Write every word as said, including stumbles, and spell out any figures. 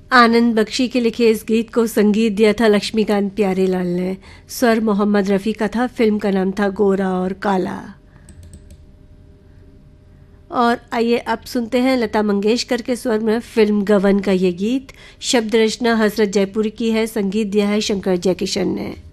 आनंद बख्शी के लिखे इस गीत को संगीत दिया था लक्ष्मीकांत प्यारेलाल ने। स्वर मोहम्मद रफ़ी का था। फिल्म का नाम था गोरा और काला। और आइए अब सुनते हैं लता मंगेशकर के स्वर में फिल्म गबन का ये गीत। शब्द रचना हसरत जयपुरी की है, संगीत दिया है शंकर जयकिशन ने।